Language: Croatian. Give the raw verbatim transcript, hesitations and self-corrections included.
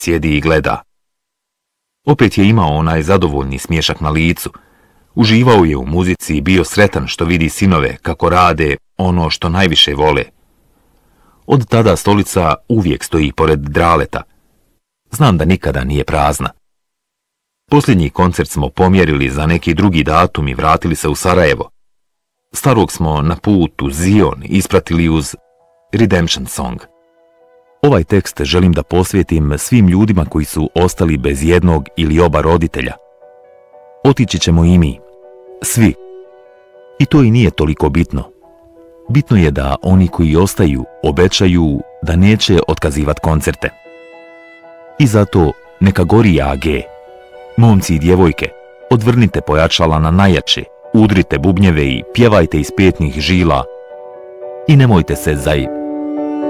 sjedi i gleda. Opet je imao onaj zadovoljni smiješak na licu. Uživao je u muzici i bio sretan što vidi sinove kako rade ono što najviše vole. Od tada stolica uvijek stoji pored Draleta. Znam da nikada nije prazna. Posljednji koncert smo pomjerili za neki drugi datum i vratili se u Sarajevo. Starog smo na put u Zion ispratili uz Redemption Song. Ovaj tekst želim da posvetim svim ljudima koji su ostali bez jednog ili oba roditelja. Otići ćemo i mi. Svi. I to i nije toliko bitno. Bitno je da oni koji ostaju obećaju da neće otkazivati koncerte. I zato neka gori A G. Momci i djevojke, odvrnite pojačala na najjače, udrite bubnjeve i pjevajte iz petnih žila i nemojte se zaj